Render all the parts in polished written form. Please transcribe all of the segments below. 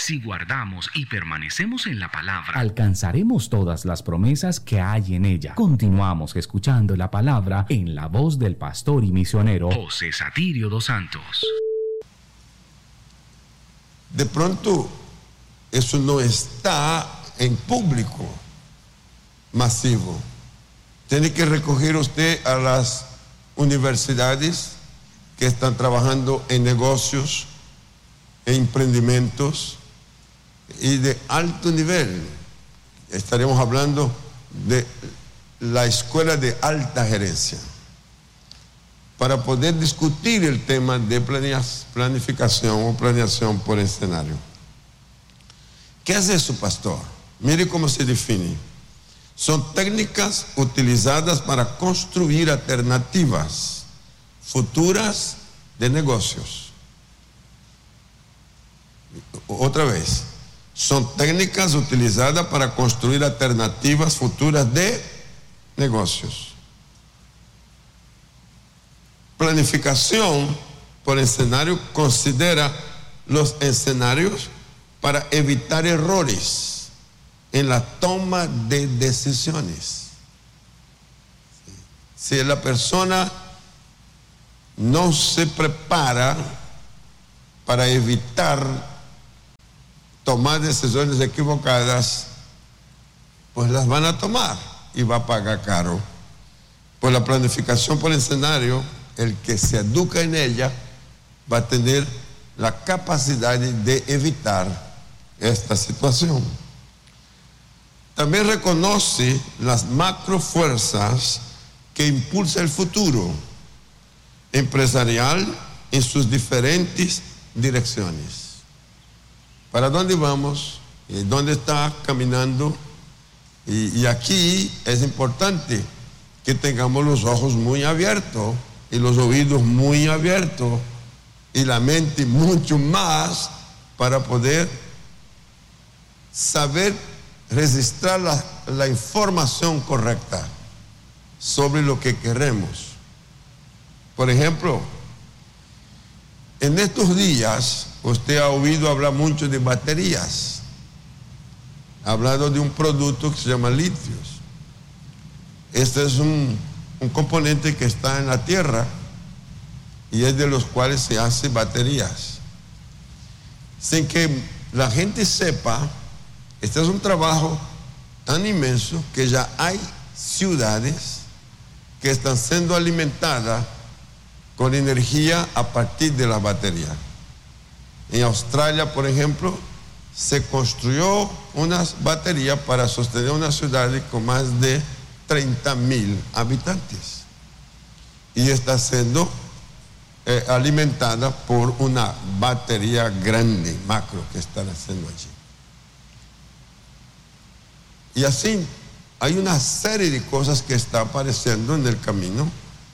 Si guardamos y permanecemos en la palabra, alcanzaremos todas las promesas que hay en ella. Continuamos escuchando la palabra en la voz del pastor y misionero José Satirio dos Santos. De pronto, eso no está en público masivo. Tiene que recoger usted a las universidades que están trabajando en negocios, en emprendimientos y de alto nivel. Estaremos hablando de la escuela de alta gerencia, para poder discutir el tema de planificación o planeación por escenario. ¿Qué es eso, pastor? Mire cómo se define. Son técnicas utilizadas para construir alternativas futuras de negocios. Otra vez, son técnicas utilizadas para construir alternativas futuras de negocios. Planificación por escenario considera los escenarios para evitar errores en la toma de decisiones. Si la persona no se prepara para evitar tomar decisiones equivocadas, pues las van a tomar y va a pagar caro. Por la planificación por escenario, el que se educa en ella va a tener la capacidad de evitar esta situación. También reconoce las macrofuerzas que impulsan el futuro empresarial en sus diferentes direcciones. ¿Para dónde vamos? ¿Dónde está caminando? Y aquí es importante que tengamos los ojos muy abiertos y los oídos muy abiertos y la mente mucho más para poder saber registrar la información correcta sobre lo que queremos. Por ejemplo, en estos días usted ha oído hablar mucho de baterías, hablando de un producto que se llama litios. Este es un componente que está en la tierra y es de los cuales se hacen baterías. Sin que la gente sepa, este es un trabajo tan inmenso que ya hay ciudades que están siendo alimentadas con energía a partir de la batería. En Australia, por ejemplo, se construyó unas baterías para sostener una ciudad con más de 30,000 habitantes y está siendo alimentada por una batería grande, macro, que están haciendo allí. Y así hay una serie de cosas que está apareciendo en el camino,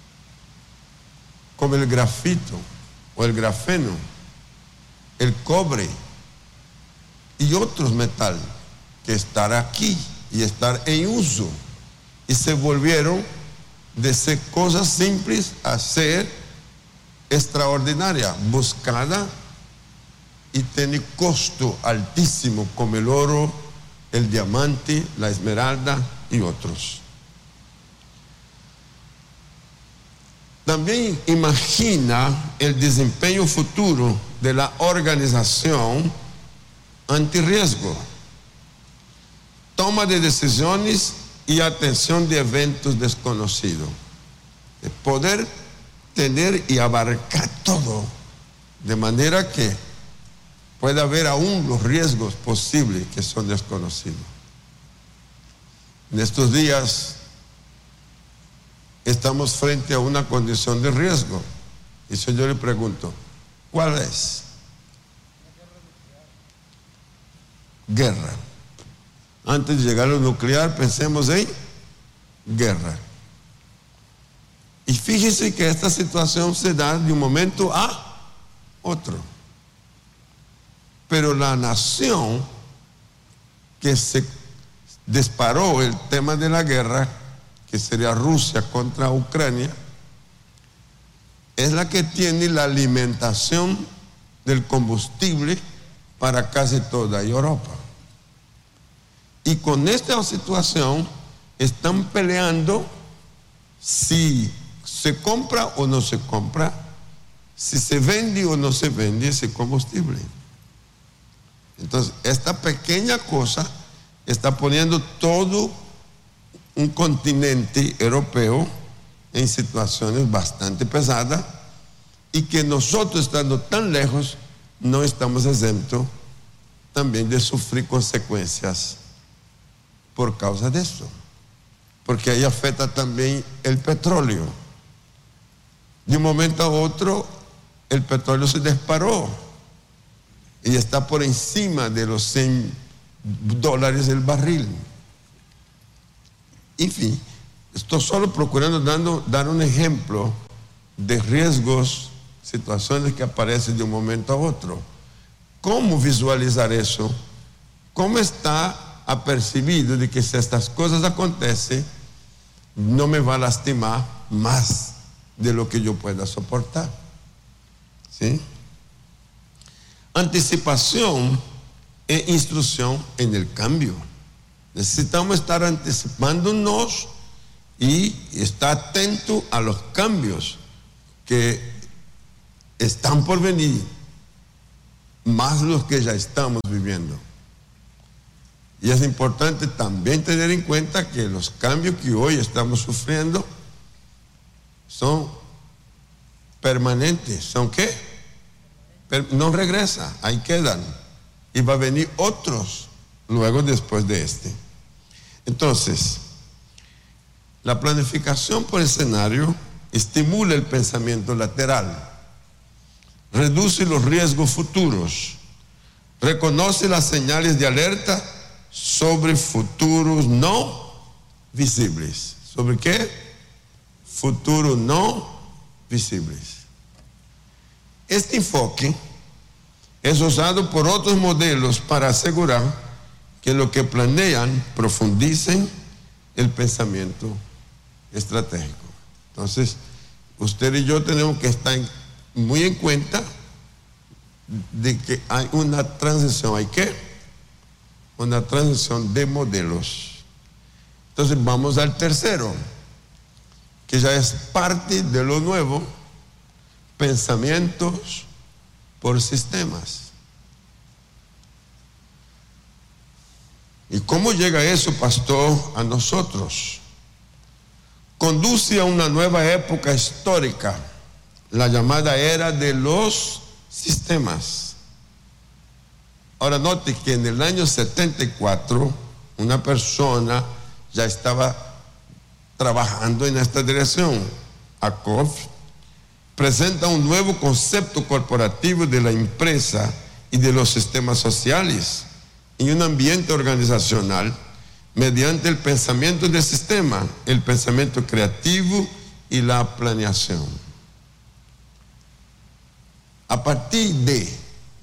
como el grafito o el grafeno, el cobre y otros metales que están aquí y están en uso y se volvieron de ser cosas simples a ser extraordinaria, buscada y tiene costo altísimo, como el oro, el diamante, la esmeralda y otros. También imagina el desempeño futuro de la organización antirriesgo, toma de decisiones y atención de eventos desconocidos. De poder tener y abarcar todo, de manera que pueda haber aún los riesgos posibles que son desconocidos. En estos días estamos frente a una condición de riesgo. Y si yo le pregunto, ¿cuál es? Guerra. Antes de llegar a lo nuclear, pensemos en guerra. Y fíjese que esta situación se da de un momento a otro. Pero la nación que se disparó el tema de la guerra, que sería Rusia contra Ucrania, es la que tiene la alimentación del combustible para casi toda Europa. Y con esta situación están peleando si se compra o no se compra, si se vende o no se vende ese combustible. Entonces, esta pequeña cosa está poniendo todo un continente europeo en situaciones bastante pesadas y que nosotros, estando tan lejos, no estamos exentos también de sufrir consecuencias por causa de esto, porque ahí afecta también el petróleo. De un momento a otro el petróleo se disparó y está por encima de los $100 el barril. En fin, estoy solo procurando dar un ejemplo de riesgos, situaciones que aparecen de un momento a otro. ¿Cómo visualizar eso? ¿Cómo está apercibido de que si estas cosas acontecen, no me va a lastimar más de lo que yo pueda soportar? ¿Sí? Anticipación e instrucción en el cambio. Necesitamos estar anticipándonos y estar atentos a los cambios que están por venir, más los que ya estamos viviendo. Y es importante también tener en cuenta que los cambios que hoy estamos sufriendo son permanentes. ¿Son qué? No regresa, ahí quedan. Y va a venir otros luego después de este. Entonces, la planificación por escenario estimula el pensamiento lateral, reduce los riesgos futuros, reconoce las señales de alerta sobre futuros no visibles. ¿Sobre qué? Futuros no visibles. Este enfoque es usado por otros modelos para asegurar que lo que planean profundicen el pensamiento estratégico. Entonces, usted y yo tenemos que estar muy en cuenta de que hay una transición. ¿Hay qué? Una transición de modelos. Entonces vamos al tercero, que ya es parte de lo nuevo: pensamientos por sistemas. ¿Y cómo llega eso, pastor, a nosotros? Conduce a una nueva época histórica, la llamada era de los sistemas. Ahora note que en el año 74 una persona ya estaba trabajando en esta dirección. Akov presenta un nuevo concepto corporativo de la empresa y de los sistemas sociales en un ambiente organizacional mediante el pensamiento de sistema, el pensamiento creativo y la planeación. A partir de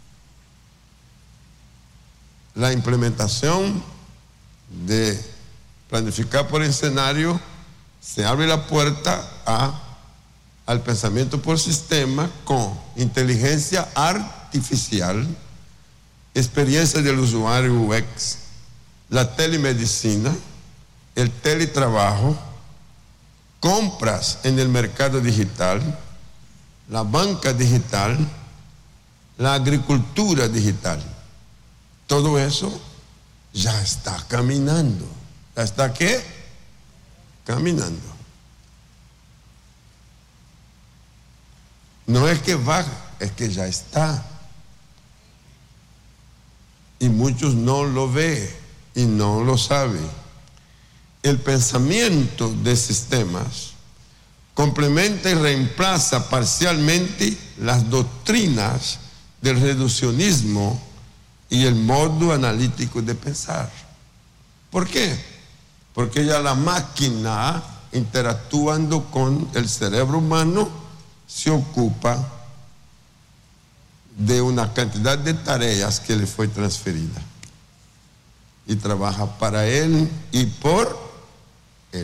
la implementación de planificar por escenario, se abre la puerta al pensamiento por sistema con inteligencia artificial, experiencia del usuario UX, la telemedicina, el teletrabajo, compras en el mercado digital, la banca digital, la agricultura digital. Todo eso ya está caminando. ¿Ya está qué? Caminando. No es que va, es que ya está. Y muchos no lo ven y no lo saben. El pensamiento de sistemas complementa y reemplaza parcialmente las doctrinas del reduccionismo y el modo analítico de pensar. ¿Por qué? Porque ya la máquina, interactuando con el cerebro humano, se ocupa de una cantidad de tareas que le fue transferida y trabaja para él y por él,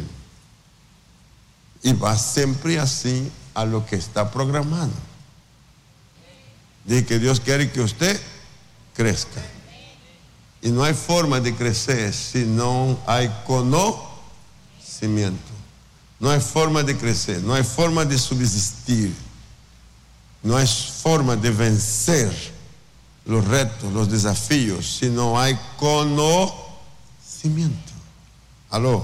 y va siempre así a lo que está programado. Dice que Dios quiere que usted crezca. Y no hay forma de crecer si no hay conocimiento. No hay forma de crecer, no hay forma de subsistir, no hay forma de vencer los retos, los desafíos, si no hay conocimiento. ¿Aló?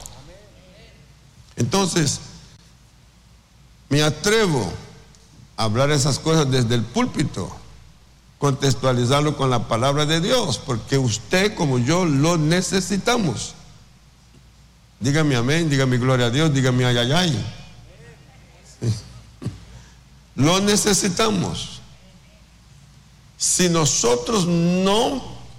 Entonces, me atrevo a hablar esas cosas desde el púlpito, contextualizarlo con la palabra de Dios, porque usted como yo lo necesitamos. Dígame amén, dígame gloria a Dios, dígame ay, ay, ay. Sí. Lo necesitamos. Si nosotros no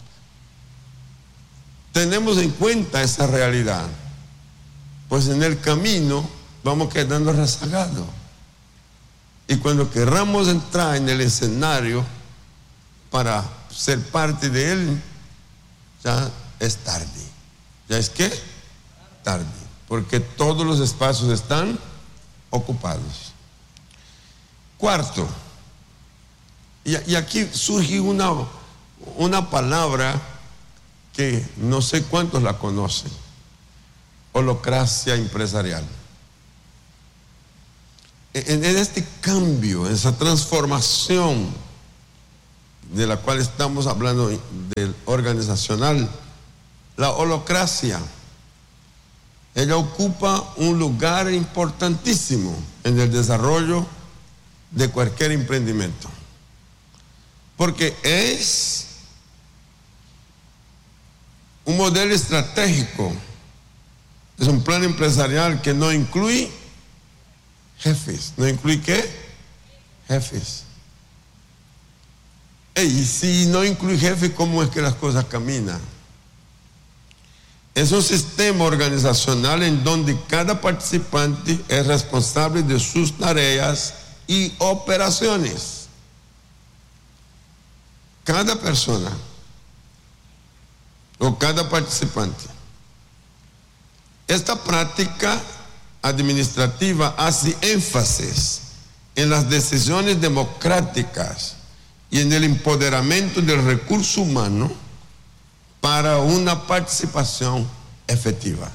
tenemos en cuenta esa realidad, pues en el camino vamos quedando rezagados. Y cuando querramos entrar en el escenario para ser parte de él, ya es tarde. ¿Ya es qué? Tarde. Porque todos los espacios están ocupados. Cuarto, y aquí surge una palabra que no sé cuántos la conocen: holocracia empresarial. En este cambio, en esa transformación de la cual estamos hablando del organizacional, la holocracia, ella ocupa un lugar importantísimo en el desarrollo de cualquier emprendimiento, porque es un modelo estratégico, es un plan empresarial que no incluye jefes. ¿No incluye qué? Jefes. Y si no incluye jefes, ¿cómo es que las cosas caminan? Es un sistema organizacional en donde cada participante es responsable de sus tareas y operaciones. Cada persona o cada participante. Esta práctica administrativa hace énfasis en las decisiones democráticas y en el empoderamiento del recurso humano para una participación efectiva.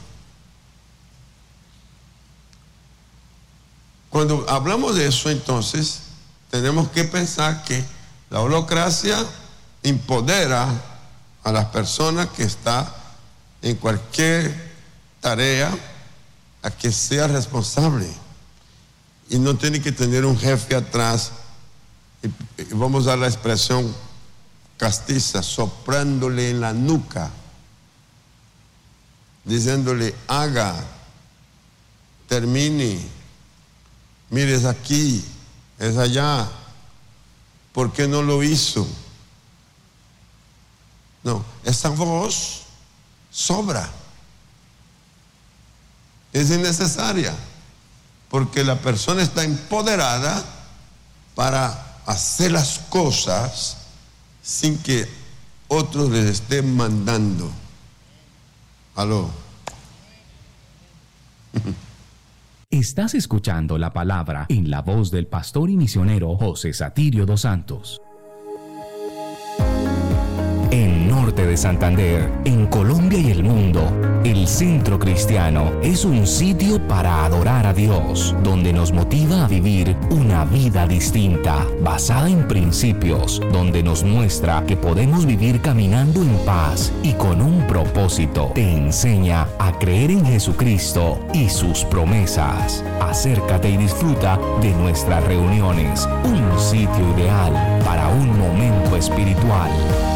Cuando hablamos de eso, entonces, tenemos que pensar que la holocracia empodera a las personas que están en cualquier tarea a que sea responsable y no tiene que tener un jefe atrás, y vamos a dar la expresión castiza, soplándole en la nuca, diciéndole: haga, termine, mire, es aquí, es allá, ¿por qué no lo hizo? No, esa voz sobra. Es innecesaria, porque la persona está empoderada para hacer las cosas sin que otros les estén mandando. ¿Aló? Estás escuchando la palabra en la voz del pastor y misionero José Satirio dos Santos. En Norte de Santander, en Colombia y el mundo, el Centro Cristiano es un sitio para adorar a Dios, donde nos motiva a vivir una vida distinta, basada en principios, donde nos muestra que podemos vivir caminando en paz y con un propósito. Te enseña a creer en Jesucristo y sus promesas. Acércate y disfruta de nuestras reuniones, un sitio ideal para un momento espiritual.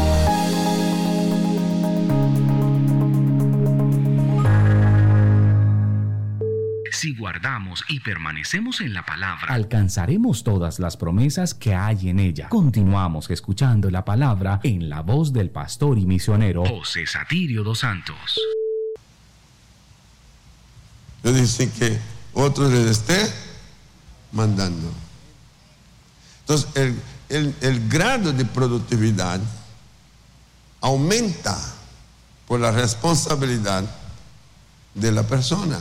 Si guardamos y permanecemos en la palabra, alcanzaremos todas las promesas que hay en ella. Continuamos escuchando la palabra en la voz del pastor y misionero José Satirio dos Santos. Yo dicen que otros les esté mandando. Entonces, el grado de productividad aumenta por la responsabilidad de la persona.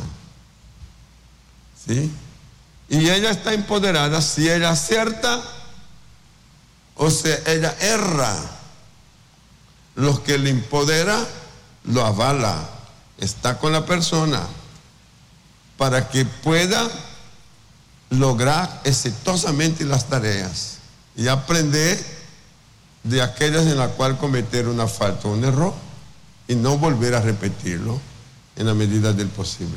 ¿Sí? Y ella está empoderada si ella acierta o si ella erra Los que le empodera, lo avala, está con la persona para que pueda lograr exitosamente las tareas y aprender de aquellas en las cuales cometer una falta o un error y no volver a repetirlo en la medida del posible.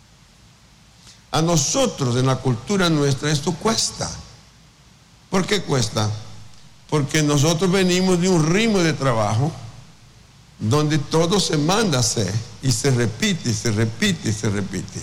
A nosotros en la cultura nuestra esto cuesta. ¿Por qué cuesta? Porque nosotros venimos de un ritmo de trabajo donde todo se manda a hacer y se repite, y se repite, y se repite.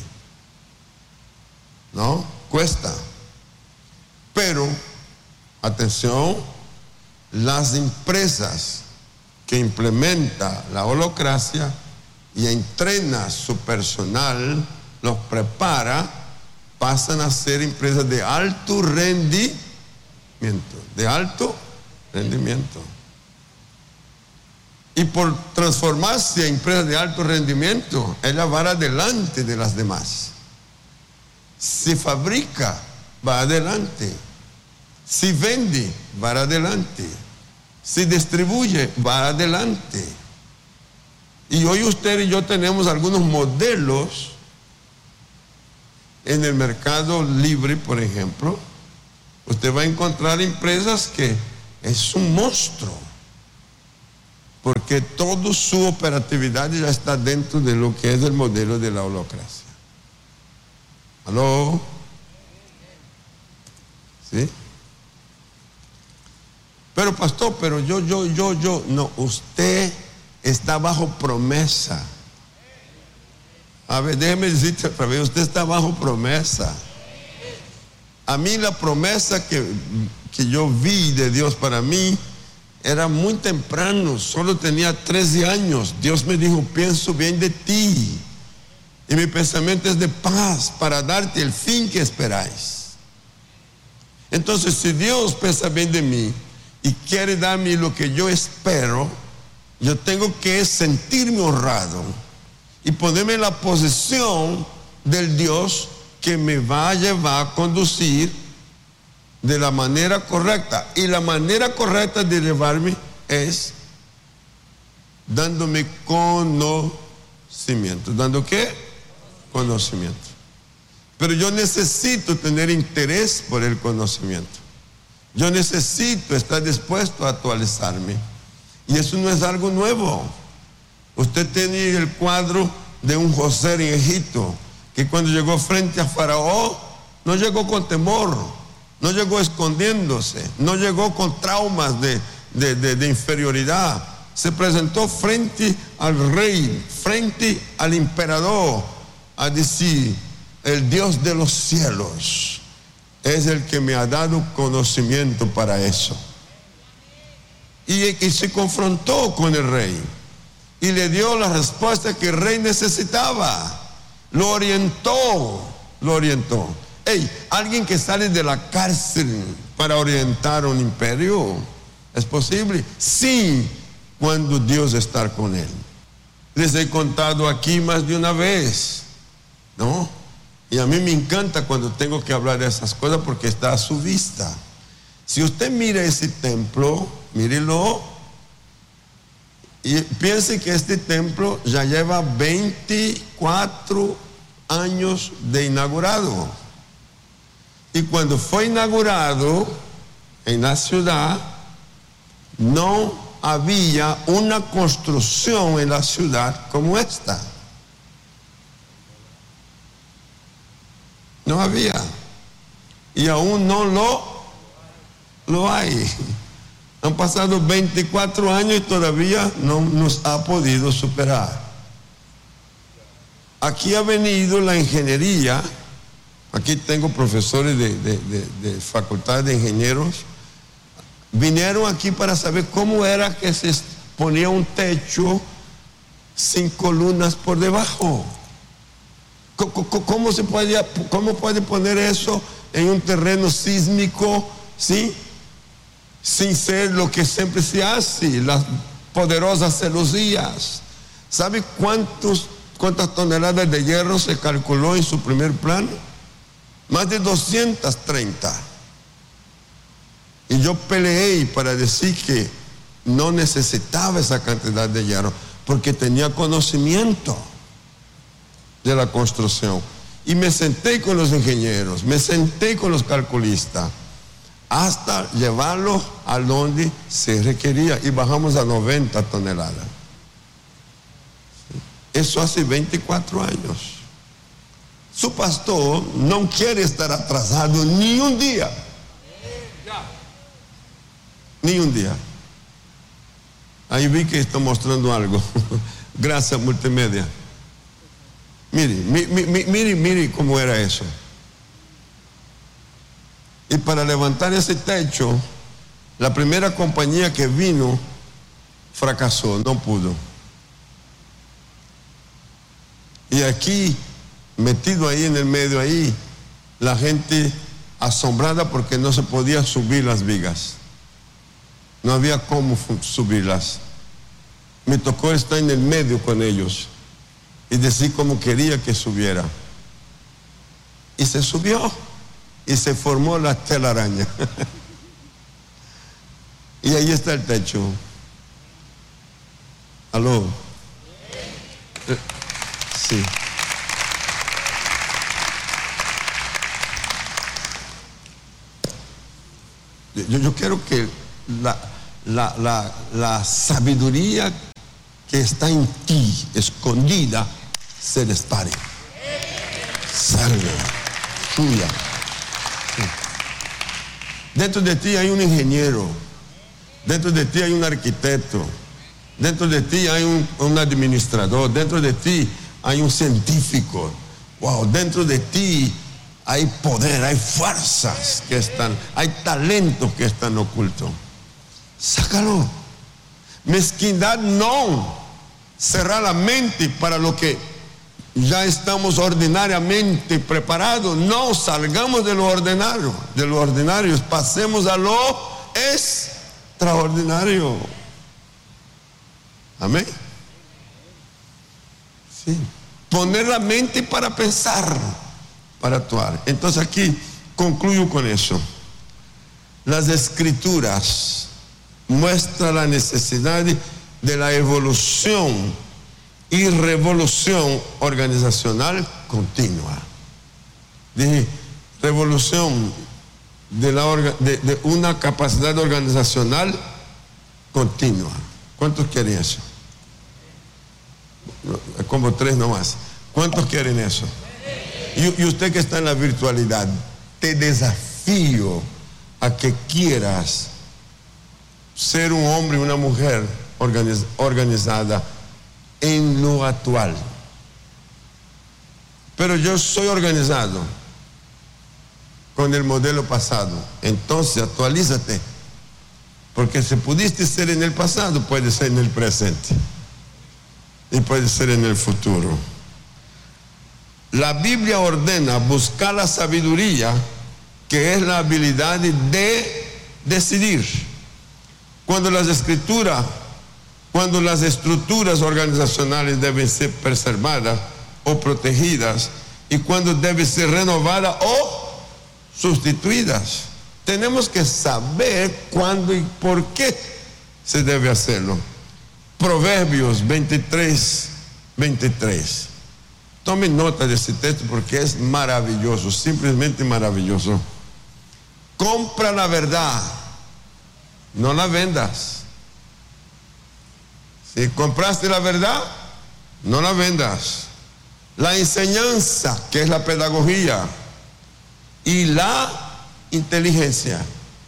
¿No? Cuesta. Pero, atención, las empresas que implementan la holacracia y entrena su personal, los prepara, pasan a ser empresas de alto rendimiento. De alto rendimiento. Y por transformarse en empresas de alto rendimiento, ella va adelante de las demás. Si fabrica, va adelante. Si vende, va adelante. Si distribuye, va adelante. Y hoy usted y yo tenemos algunos modelos en el mercado libre, por ejemplo. Usted va a encontrar empresas que es un monstruo, porque toda su operatividad ya está dentro de lo que es el modelo de la holacracia. ¿Aló? ¿Sí? Pero pastor, pero yo, no, usted está bajo promesa. A ver, déjeme decirte otra vez, usted está bajo promesa. A mí la promesa que yo vi de Dios para mí era muy temprano, solo tenía 13 años. Dios me dijo, pienso bien de ti y mi pensamiento es de paz para darte el fin que esperáis. Entonces, si Dios piensa bien de mí y quiere darme lo que yo espero, yo tengo que sentirme honrado y ponerme en la posición del Dios que me va a llevar a conducir de la manera correcta. Y la manera correcta de llevarme es dándome conocimiento. ¿Dando qué? Conocimiento. Pero yo necesito tener interés por el conocimiento. Yo necesito estar dispuesto a actualizarme. Y eso no es algo nuevo. Usted tiene el cuadro de un José en Egipto, que cuando llegó frente a Faraón, no llegó con temor, no llegó escondiéndose, no llegó con traumas de inferioridad. Se presentó frente al rey, frente al emperador, a decir, el Dios de los cielos es el que me ha dado conocimiento para eso. Y se confrontó con el rey y le dio la respuesta que el rey necesitaba. Lo orientó. Hey, alguien que sale de la cárcel para orientar un imperio, ¿es posible? Sí, cuando Dios está con él. Les he contado aquí más de una vez, ¿no? Y a mí me encanta cuando tengo que hablar de esas cosas porque está a su vista. Si usted mira ese templo, mírelo y piense que este templo ya lleva 24 años de inaugurado. Y cuando fue inaugurado en la ciudad, no había una construcción en la ciudad como esta. No había. Y aún no lo hay. Han pasado 24 años y todavía no nos ha podido superar. Aquí ha venido la ingeniería. Aquí tengo profesores de facultad de ingenieros. Vinieron aquí para saber cómo era que se ponía un techo sin columnas por debajo. ¿Cómo puede poner eso en un terreno sísmico, ¿sí? Sin ser lo que siempre se hace, las poderosas celosías? ¿Sabe cuántas toneladas de hierro se calculó en su primer plan? Más de 230. Y yo peleé para decir que no necesitaba esa cantidad de hierro porque tenía conocimiento de la construcción. Y me senté con los ingenieros, me senté con los calculistas, hasta llevarlo a donde se requería, y bajamos a 90 toneladas. Eso hace 24 años. Su pastor no quiere estar atrasado ni un día. Ni un día. Ahí vi que está mostrando algo. Gracias, multimedia. Mire cómo era eso. Y para levantar ese techo, la primera compañía que vino fracasó, no pudo. Y aquí, metido ahí en el medio, ahí, la gente asombrada porque no se podía subir las vigas. No había cómo subirlas. Me tocó estar en el medio con ellos y decir cómo quería que subiera. Y se subió y se formó la telaraña. Y ahí está el techo. ¿Aló? Sí. Yo quiero que la sabiduría que está en ti, escondida, se dispare. Salga, suya. Sí. Dentro de ti hay un ingeniero, dentro de ti hay un arquitecto, dentro de ti hay un administrador, dentro de ti hay un científico. Wow, dentro de ti hay poder, hay fuerzas que están, hay talentos que están ocultos. Sácalo. Mezquindad no. Cerrar la mente para lo que ya estamos ordinariamente preparados. No, salgamos de lo ordinario. De lo ordinario, pasemos a lo extraordinario. Amén. Sí. Poner la mente para pensar, para actuar. Entonces aquí concluyo con eso. Las escrituras muestran la necesidad de la evolución y revolución organizacional continua. Dije, revolución de una capacidad organizacional continua. ¿Cuántos quieren eso? Como 3 nomás. ¿Cuántos quieren eso? Y usted que está en la virtualidad, te desafío a que quieras ser un hombre y una mujer organizada en lo actual. Pero yo soy organizado con el modelo pasado. Entonces actualízate, porque si pudiste ser en el pasado, puedes ser en el presente y puede ser en el futuro. La Biblia ordena buscar la sabiduría, que es la habilidad de decidir. Cuando las estructuras organizacionales deben ser preservadas o protegidas, y cuando deben ser renovadas o sustituidas. Tenemos que saber cuándo y por qué se debe hacerlo. Proverbios 23. Tomen nota de este texto porque es maravilloso, simplemente maravilloso. Compra la verdad, no la vendas. Si compraste la verdad, no la vendas. La enseñanza, que es la pedagogía, y la inteligencia.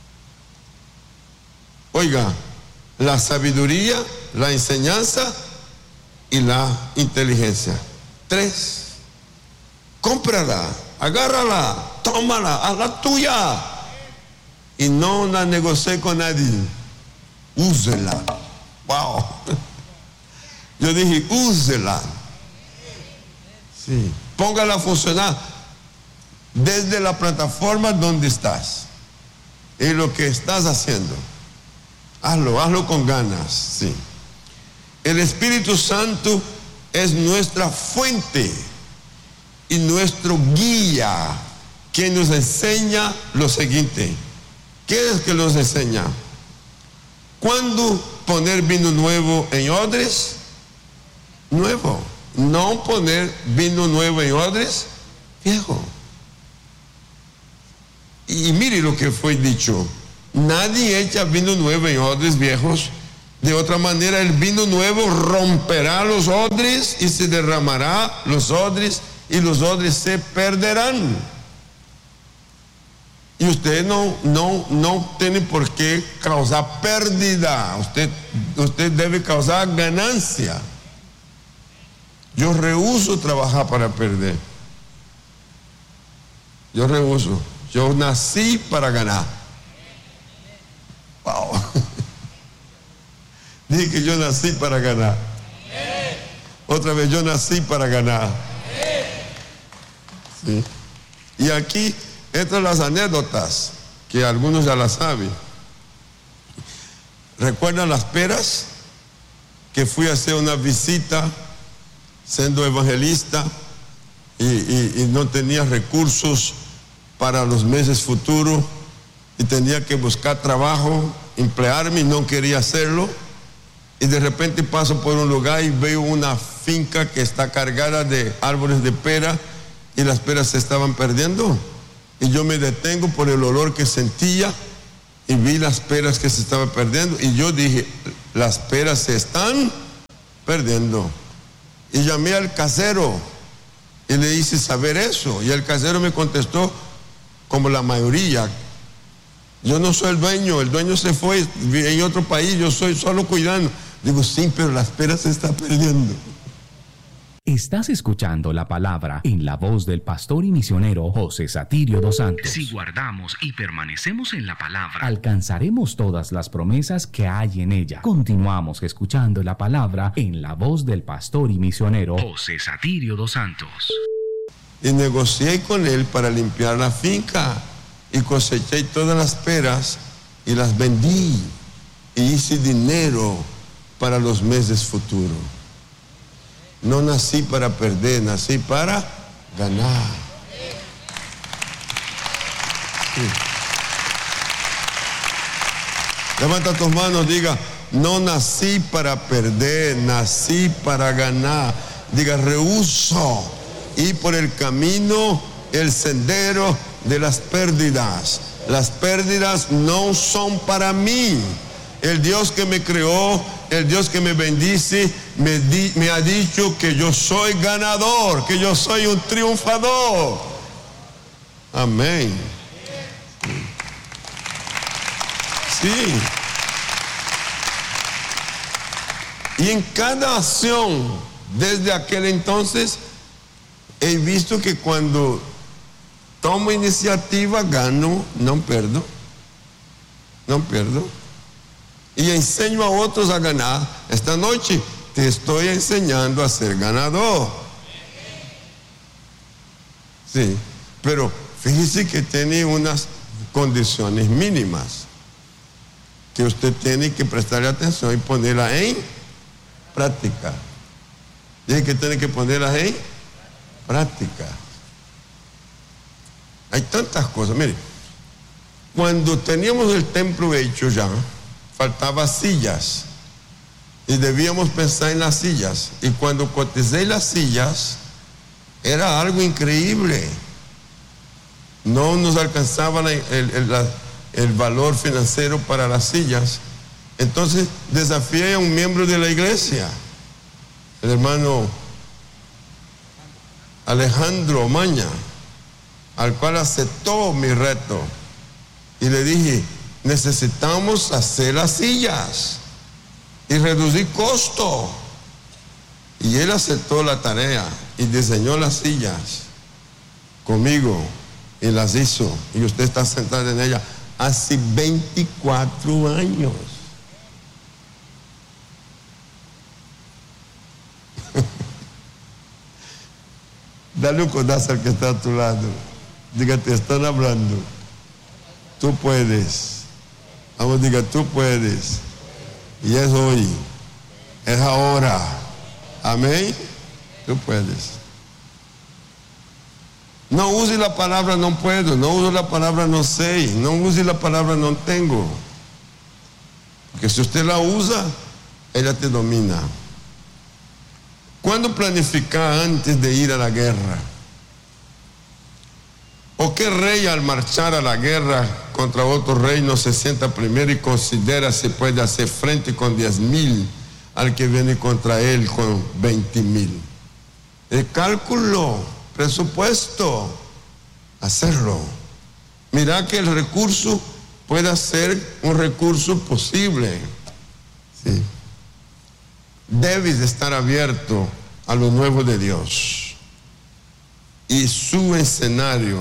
Oiga, la sabiduría, la enseñanza y la inteligencia. 3. Cómprala, agárrala, tómala, hazla tuya. Y no la negocie con nadie. Úsela. Wow. Yo dije, úsela. Sí. Póngala a funcionar desde la plataforma donde estás. Y lo que estás haciendo, hazlo con ganas. Sí. El Espíritu Santo es nuestra fuente y nuestro guía, que nos enseña lo siguiente. ¿Qué es que nos enseña? Cuando poner vino nuevo en odres nuevo, no poner vino nuevo en odres viejo. Y mire lo que fue dicho: nadie echa vino nuevo en odres viejos, de otra manera el vino nuevo romperá los odres y se derramará los odres y los odres se perderán. Y usted no tiene por qué causar pérdida, usted debe causar ganancia. Yo rehúso trabajar para perder. Yo rehúso. Yo nací para ganar. Wow. Dije que yo nací para ganar. Otra vez, yo nací para ganar. ¿Sí? Y aquí entran las anécdotas, que algunos ya las saben. ¿Recuerdan las peras? Que fui a hacer una visita siendo evangelista y no tenía recursos para los meses futuros y tenía que buscar trabajo, emplearme, y no quería hacerlo. Y de repente paso por un lugar y veo una finca que está cargada de árboles de pera y las peras se estaban perdiendo. Y yo me detengo por el olor que sentía y vi las peras que se estaban perdiendo. Y yo dije, las peras se están perdiendo. Y llamé al casero y le hice saber eso. Y el casero me contestó, como la mayoría: yo no soy el dueño se fue en otro país, yo soy solo cuidando. Digo, sí, pero las peras se están perdiendo. Estás escuchando la palabra en la voz del pastor y misionero José Satirio dos Santos. Si guardamos y permanecemos en la palabra, alcanzaremos todas las promesas que hay en ella. Continuamos escuchando la palabra en la voz del pastor y misionero José Satirio dos Santos. Y negocié con él para limpiar la finca y coseché todas las peras y las vendí y hice dinero para los meses futuros. No nací para perder, nací para ganar. Sí. Levanta tus manos, diga, no nací para perder, nací para ganar. Diga, rehúso ir por el camino, el sendero de las pérdidas. Las pérdidas no son para mí. El Dios que me creó, el Dios que me bendice, me ha dicho que yo soy ganador, que yo soy un triunfador. Amén. Sí. Y en cada acción, desde aquel entonces, he visto que cuando tomo iniciativa, gano, no pierdo. No pierdo. Y enseño a otros a ganar. Esta noche te estoy enseñando a ser ganador. Sí, pero fíjese que tiene unas condiciones mínimas que usted tiene que prestarle atención y ponerlas en práctica. Dice que tiene que ponerlas en práctica. Hay tantas cosas. Mire, cuando teníamos el templo hecho ya, faltaban sillas y debíamos pensar en las sillas. Y cuando coticé las sillas, era algo increíble. No nos alcanzaba el valor financiero para las sillas. Entonces desafié a un miembro de la iglesia, el hermano Alejandro Maña, al cual aceptó mi reto. Y le dije, necesitamos hacer las sillas y reducir costo. Y él aceptó la tarea y diseñó las sillas conmigo y las hizo. Y usted está sentado en ella hace 24 años. Dale un codazo al que está a tu lado. Diga, te están hablando. Tú puedes. Vamos, diga, tú puedes. Y es hoy. Es ahora. Amén. Tú puedes. No use la palabra no puedo. No use la palabra no sé. No use la palabra no tengo. Porque si usted la usa, ella te domina. ¿Cuándo planificar antes de ir a la guerra? ¿O qué rey al marchar a la guerra contra otro rey no se sienta primero y considera si puede hacer frente con 10,000 al que viene contra él con 20,000? El cálculo, presupuesto, hacerlo. Mira que el recurso pueda ser un recurso posible. Sí. Debes estar abierto a lo nuevo de Dios y su escenario.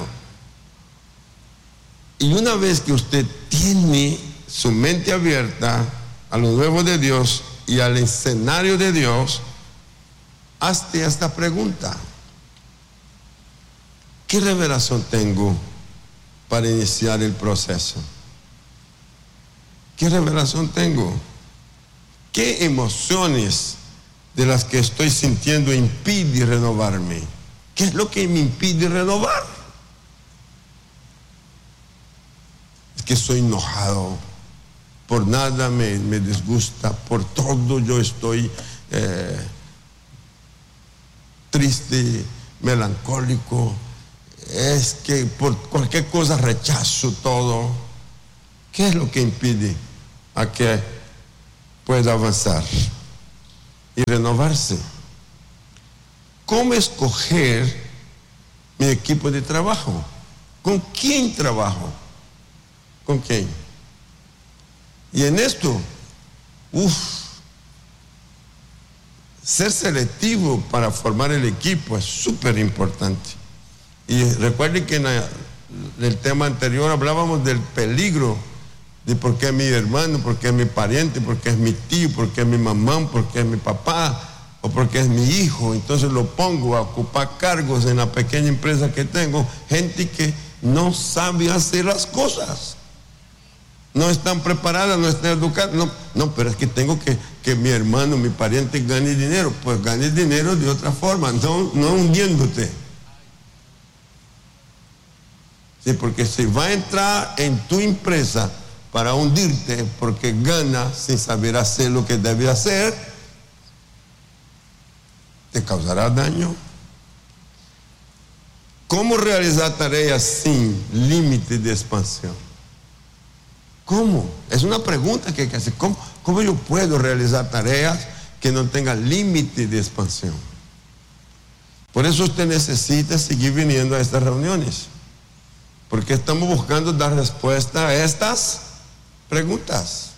Y una vez que usted tiene su mente abierta a lo nuevo de Dios y al escenario de Dios, hazte esta pregunta: ¿qué revelación tengo para iniciar el proceso? ¿Qué revelación tengo? ¿Qué emociones de las que estoy sintiendo impiden renovarme? ¿Qué es lo que me impide renovar? Es que soy enojado, por nada me disgusta, por todo yo estoy triste, melancólico, es que por cualquier cosa rechazo todo. ¿Qué es lo que impide a que pueda avanzar y renovarse? ¿Cómo escoger mi equipo de trabajo? ¿Con quién trabajo? ¿Con quién? Y en esto, ser selectivo para formar el equipo es súper importante. Y recuerden que en el tema anterior hablábamos del peligro de por qué es mi hermano, por qué es mi pariente, por qué es mi tío, por qué es mi mamá, por qué es mi papá o porque es mi hijo. Entonces lo pongo a ocupar cargos en la pequeña empresa que tengo, gente que no sabe hacer las cosas, no están preparadas, no están educadas. No, pero es que tengo que mi hermano, mi pariente gane dinero. Pues gane dinero de otra forma, no hundiéndote. Sí, porque si va a entrar en tu empresa para hundirte porque gana sin saber hacer lo que debe hacer, te causará daño. ¿Cómo realizar tareas sin límite de expansión? ¿Cómo? Es una pregunta que hay que hacer. ¿Cómo yo puedo realizar tareas que no tengan límite de expansión? Por eso usted necesita seguir viniendo a estas reuniones, porque estamos buscando dar respuesta a estas preguntas.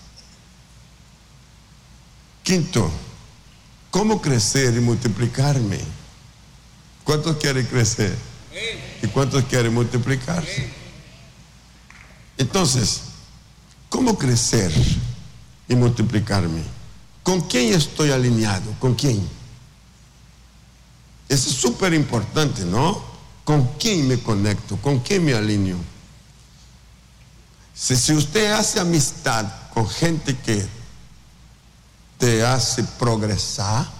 Quinto, ¿cómo crecer y multiplicarme? ¿Cuántos quieren crecer? ¿Y cuántos quieren multiplicarse? Entonces, ¿cómo crecer y multiplicarme? ¿Con quién estoy alineado? ¿Con quién? Eso es súper importante, ¿no? ¿Con quién me conecto? ¿Con quién me alineo? Si usted hace amistad con gente que te hace progresar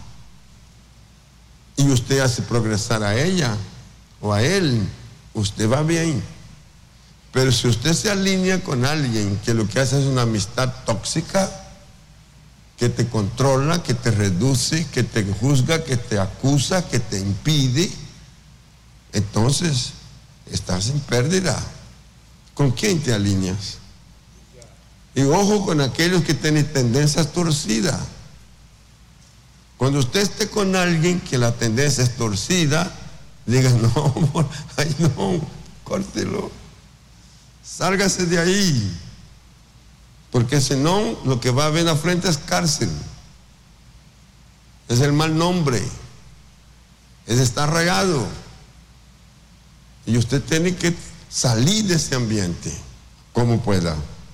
y usted hace progresar a ella o a él, usted va bien. Pero si usted se alinea con alguien que lo que hace es una amistad tóxica, que te controla, que te reduce, que te juzga, que te acusa, que te impide, entonces estás en pérdida. ¿Con quién te alineas? Y ojo con aquellos que tienen tendencias torcidas. Cuando usted esté con alguien que la tendencia es torcida, diga: no, ay no, córtelo, sálgase de ahí, porque si no, lo que va a haber en la frente es cárcel, es el mal nombre, es estar regado, y usted tiene que salir de ese ambiente como pueda.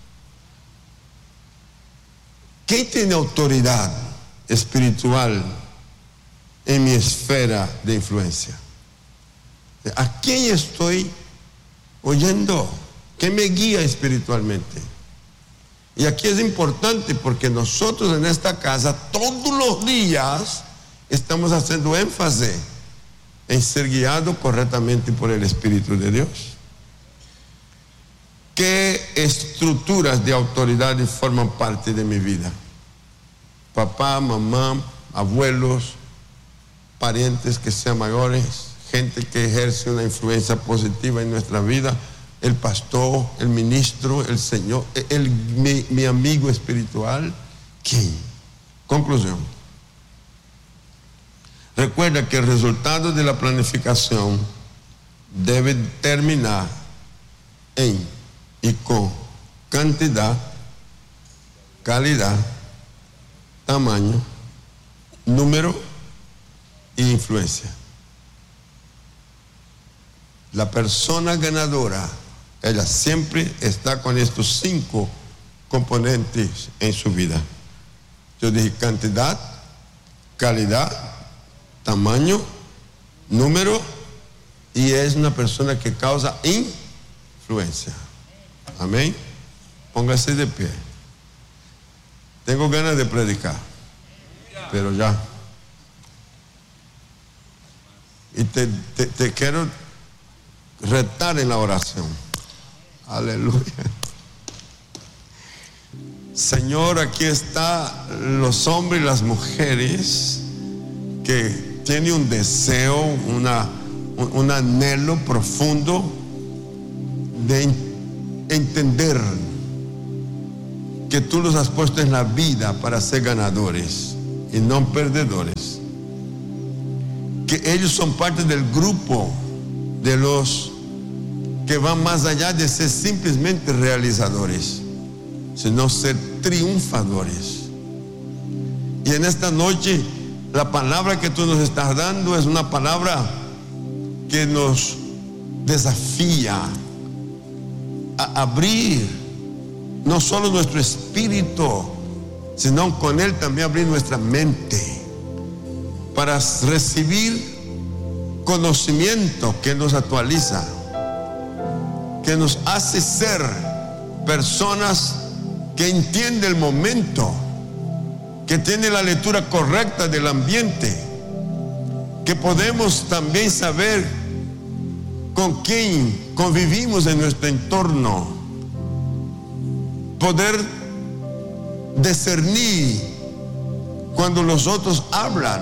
¿Quién tiene autoridad espiritual en mi esfera de influencia? ¿A quién estoy oyendo? ¿Qué me guía espiritualmente? Y aquí es importante porque nosotros en esta casa todos los días estamos haciendo énfasis en ser guiado correctamente por el Espíritu de Dios. ¿Qué estructuras de autoridad forman parte de mi vida? Papá, mamá, abuelos, parientes que sean mayores, gente que ejerce una influencia positiva en nuestra vida, el pastor, el ministro, el Señor, mi amigo espiritual. ¿Quién? Conclusión. Recuerda que el resultado de la planificación debe terminar en y con cantidad, calidad, tamaño, número e influencia. La persona ganadora, ella siempre está con estos 5 componentes en su vida. Yo dije cantidad, calidad, tamaño, número, y es una persona que causa influencia. Amén. Póngase de pie. Tengo ganas de predicar, pero ya. Y te quiero retar en la oración. Aleluya. Señor, aquí están los hombres y las mujeres que tienen un deseo, un anhelo profundo de entender que tú los has puesto en la vida para ser ganadores y no perdedores. Que ellos son parte del grupo de los que van más allá de ser simplemente realizadores, sino ser triunfadores. Y en esta noche, la palabra que tú nos estás dando es una palabra que nos desafía a abrir no solo nuestro espíritu, sino con él también abrir nuestra mente para recibir conocimiento que nos actualiza, que nos hace ser personas que entienden el momento, que tienen la lectura correcta del ambiente, que podemos también saber con quién convivimos en nuestro entorno, poder discernir cuando los otros hablan,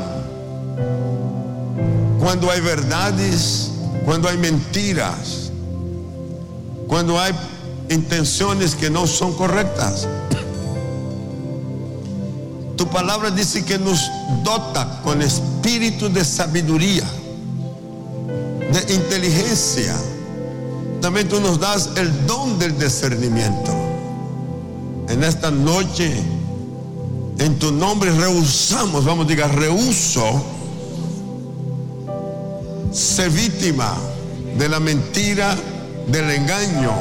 cuando hay verdades, cuando hay mentiras, cuando hay intenciones que no son correctas. Tu palabra dice que nos dota con espíritu de sabiduría, de inteligencia. También tú nos das el don del discernimiento. En esta noche, en tu nombre rehusamos, vamos a decir, rehuso ser víctima de la mentira, del engaño.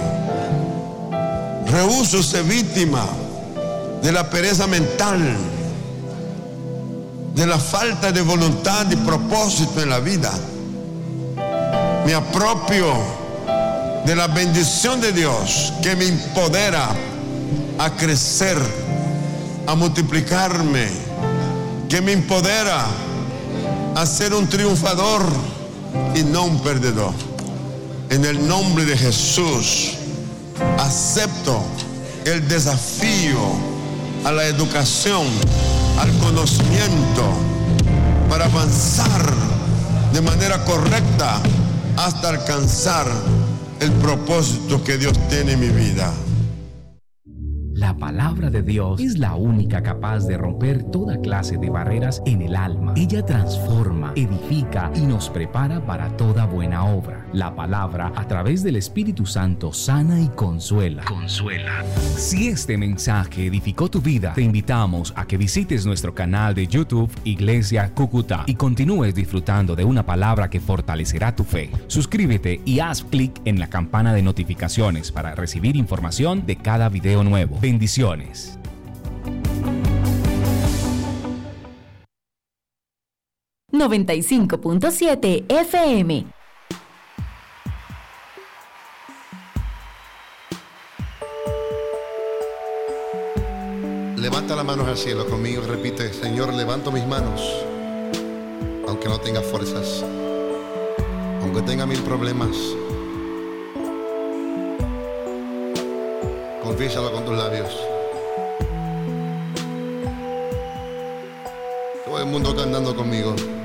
Rehuso ser víctima de la pereza mental, de la falta de voluntad y propósito en la vida. Me apropio de la bendición de Dios que me empodera a crecer, a multiplicarme, que me empodera a ser un triunfador y no un perdedor. En el nombre de Jesús acepto el desafío a la educación, al conocimiento, para avanzar de manera correcta hasta alcanzar el propósito que Dios tiene en mi vida. La palabra de Dios es la única capaz de romper toda clase de barreras en el alma. Ella transforma, edifica y nos prepara para toda buena obra. La palabra, a través del Espíritu Santo, sana y consuela. Si este mensaje edificó tu vida, te invitamos a que visites nuestro canal de YouTube Iglesia Cúcuta y continúes disfrutando de una palabra que fortalecerá tu fe. Suscríbete y haz clic en la campana de notificaciones para recibir información de cada video nuevo. Bendiciones. .7 FM. Levanta las manos al cielo conmigo y repite: Señor, levanto mis manos, aunque no tenga fuerzas, aunque tenga 1000 problemas. Confiésalo con tus labios. Todo el mundo cantando conmigo.